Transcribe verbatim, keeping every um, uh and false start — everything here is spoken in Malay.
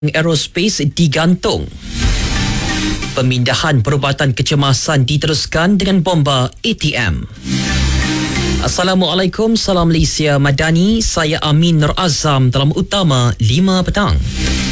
Aerospace digantung. Pemindahan perubatan kecemasan diteruskan dengan bomba A T M. Assalamualaikum, salam Malaysia Madani. Saya Amin Nur Azam dalam Utama lima petang.